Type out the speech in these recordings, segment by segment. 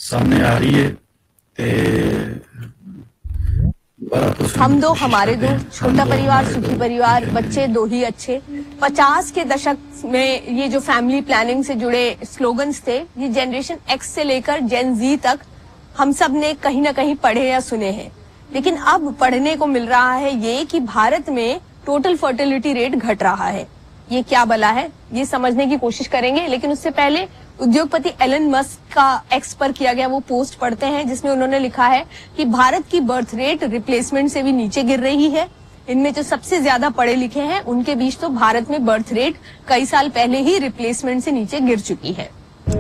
सामने आ रही है ते हम दो हमारे दो, छोटा परिवार सुखी परिवार, बच्चे दो ही अच्छे। 50 के दशक में ये जो फैमिली प्लानिंग से जुड़े स्लोगन्स थे, ये जनरेशन एक्स से लेकर जेन जी तक हम सब ने कहीं ना कहीं पढ़े या सुने हैं। लेकिन अब पढ़ने को मिल रहा है ये कि भारत में टोटल फर्टिलिटी रेट घट रहा है। ये क्या बला है, ये समझने की कोशिश करेंगे। लेकिन उससे पहले उद्योगपति एलन मस्क का एक्स पर किया गया वो पोस्ट पढ़ते हैं, जिसमें उन्होंने लिखा है कि भारत की बर्थ रेट रिप्लेसमेंट से भी नीचे गिर रही है। इनमें जो सबसे ज्यादा पढ़े लिखे हैं उनके बीच तो भारत में बर्थ रेट कई साल पहले ही रिप्लेसमेंट से नीचे गिर चुकी है।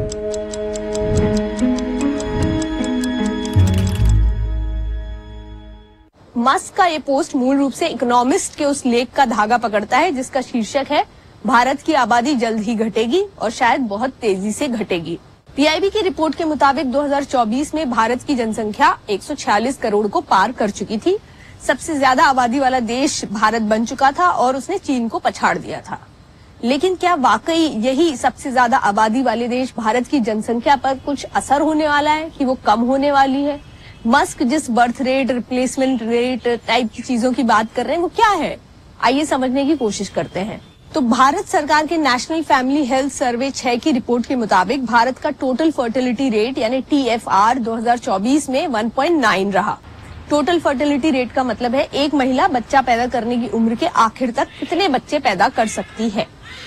मस्क का ये पोस्ट मूल रूप से इकोनॉमिस्ट के उस लेख का धागा पकड़ता है जिसका शीर्षक है भारत की आबादी जल्द ही घटेगी और शायद बहुत तेजी से घटेगी। पीआईबी की रिपोर्ट के मुताबिक 2024 में भारत की जनसंख्या 146 करोड़ को पार कर चुकी थी। सबसे ज्यादा आबादी वाला देश भारत बन चुका था और उसने चीन को पछाड़ दिया था। लेकिन क्या वाकई यही सबसे ज्यादा आबादी वाले देश भारत की जनसंख्या पर कुछ असर होने वाला है कि वो कम होने वाली है? मस्क जिस birth rate, replacement rate type की चीजों की बात कर रहे हैं वो क्या है, आइए समझने की कोशिश करते हैं। तो भारत सरकार के नेशनल फैमिली हेल्थ सर्वे 6 की रिपोर्ट के मुताबिक भारत का टोटल फर्टिलिटी रेट यानी TFR 2024 में 1.9 रहा। टोटल फर्टिलिटी रेट का मतलब है एक महिला बच्चा पैदा करने की उम्र के आखिर तक कितने बच्चे पैदा कर सकती है।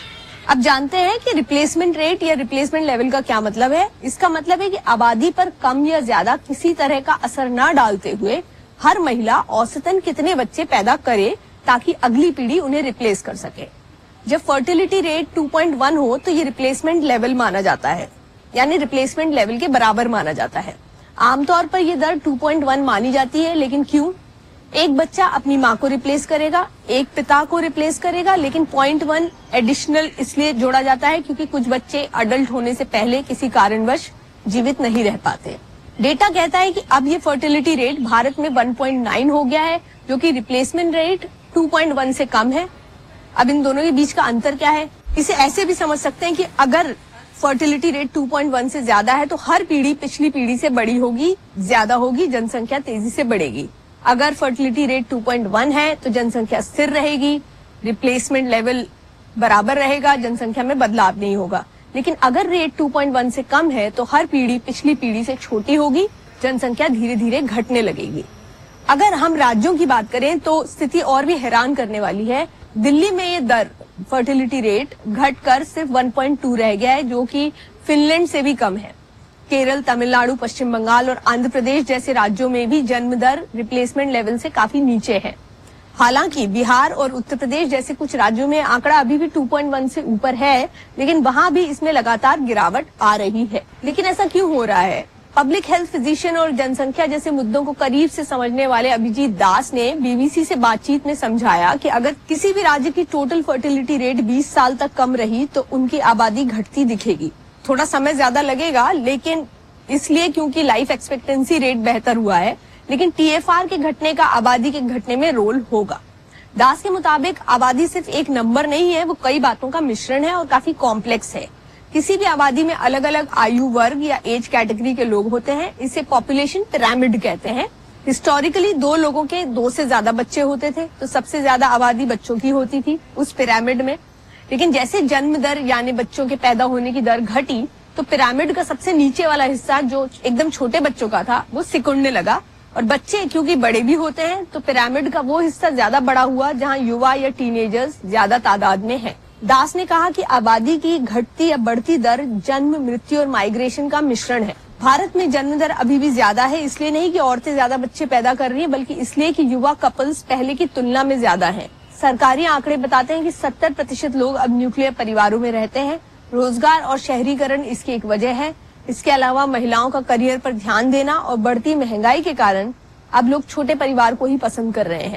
अब जानते हैं कि रिप्लेसमेंट रेट या रिप्लेसमेंट लेवल का क्या मतलब है। इसका मतलब है कि आबादी पर कम या ज्यादा किसी तरह का असर न डालते हुए हर महिला औसतन कितने बच्चे पैदा करे ताकि अगली पीढ़ी उन्हें रिप्लेस कर सके। जब फर्टिलिटी रेट 2.1 हो तो ये रिप्लेसमेंट लेवल माना जाता है, यानी रिप्लेसमेंट लेवल के बराबर माना जाता है। आमतौर पर ये दर 2.1 मानी जाती है, लेकिन क्यों? एक बच्चा अपनी माँ को रिप्लेस करेगा, एक पिता को रिप्लेस करेगा, लेकिन 0.1 एडिशनल इसलिए जोड़ा जाता है क्योंकि कुछ बच्चे अडल्ट होने से पहले किसी कारणवश जीवित नहीं रह पाते। डेटा कहता है कि अब ये फर्टिलिटी रेट भारत में 1.9 हो गया है, जो कि रिप्लेसमेंट रेट 2.1 से कम है। अब इन दोनों के बीच का अंतर क्या है? इसे ऐसे भी समझ सकते हैं कि अगर फर्टिलिटी रेट 2.1 से ज्यादा है तो हर पीढ़ी पिछली पीढ़ी से बड़ी होगी, ज्यादा होगी, जनसंख्या तेजी से बढ़ेगी। अगर फर्टिलिटी रेट 2.1 है तो जनसंख्या स्थिर रहेगी, रिप्लेसमेंट लेवल बराबर रहेगा, जनसंख्या में बदलाव नहीं होगा। लेकिन अगर रेट 2.1 से कम है तो हर पीढ़ी पिछली पीढ़ी से छोटी होगी, जनसंख्या धीरे धीरे घटने लगेगी। अगर हम राज्यों की बात करें तो स्थिति और भी हैरान करने वाली है। दिल्ली में ये दर फर्टिलिटी रेट घटकर सिर्फ 1.2 रह गया है, जो कि फिनलैंड से भी कम है। केरल, तमिलनाडु, पश्चिम बंगाल और आंध्र प्रदेश जैसे राज्यों में भी जन्म दर रिप्लेसमेंट लेवल से काफी नीचे है। हालांकि बिहार और उत्तर प्रदेश जैसे कुछ राज्यों में आंकड़ा अभी भी 2.1 से ऊपर है, लेकिन वहां भी इसमें लगातार गिरावट आ रही है। लेकिन ऐसा क्यों हो रहा है? पब्लिक हेल्थ फिजिशियन और जनसंख्या जैसे मुद्दों को करीब से समझने वाले अभिजीत दास ने बीबीसी से बातचीत में समझाया कि अगर किसी भी राज्य की टोटल फर्टिलिटी रेट 20 साल तक कम रही तो उनकी आबादी घटती दिखेगी। थोड़ा समय ज्यादा लगेगा, लेकिन इसलिए क्योंकि लाइफ एक्सपेक्टेंसी रेट बेहतर हुआ है, लेकिन TFR के घटने का आबादी के घटने में रोल होगा। दास के मुताबिक आबादी सिर्फ एक नंबर नहीं है, वो कई बातों का मिश्रण है और काफी कॉम्प्लेक्स है। किसी भी आबादी में अलग अलग आयु वर्ग या एज कैटेगरी के लोग होते हैं। इसे पॉपुलेशन पिरामिड कहते हैं। हिस्टोरिकली 2 लोगों के 2 से ज्यादा बच्चे होते थे, तो सबसे ज्यादा आबादी बच्चों की होती थी उस पिरामिड में। लेकिन जैसे जन्म दर यानी बच्चों के पैदा होने की दर घटी तो पिरामिड का सबसे नीचे वाला हिस्सा जो एकदम छोटे बच्चों का था वो सिकुड़ने लगा, और बच्चे क्योंकि बड़े भी होते हैं तो पिरामिड का वो हिस्सा ज्यादा बड़ा हुआ जहाँ युवा या टीनेजर्स ज्यादा तादाद में है। दास ने कहा कि आबादी की घटती या बढ़ती दर जन्म, मृत्यु और माइग्रेशन का मिश्रण है। भारत में जन्म दर अभी भी ज्यादा है, इसलिए नहीं कि औरतें ज्यादा बच्चे पैदा कर रही हैं, बल्कि इसलिए कि युवा कपल्स पहले की तुलना में ज्यादा हैं। सरकारी आंकड़े बताते हैं कि 70% लोग अब न्यूक्लियर परिवारों में रहते हैं। रोजगार और शहरीकरण इसकी एक वजह है। इसके अलावा महिलाओं का करियर पर ध्यान देना और बढ़ती महंगाई के कारण अब लोग छोटे परिवार को ही पसंद कर रहे हैं।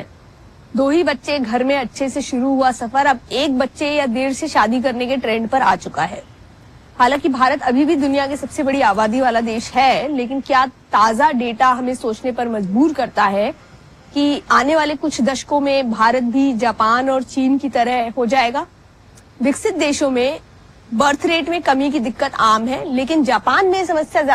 2 ही बच्चे घर में अच्छे से शुरू हुआ सफर अब 1 बच्चे या देर से शादी करने के ट्रेंड पर आ चुका है। हालांकि भारत अभी भी दुनिया की सबसे बड़ी आबादी वाला देश है, लेकिन क्या ताजा डेटा हमें सोचने पर मजबूर करता है कि आने वाले कुछ दशकों में भारत भी जापान और चीन की तरह हो जाएगा? विकसित देशों में बर्थ रेट में कमी की दिक्कत आम है, लेकिन जापान में समस्या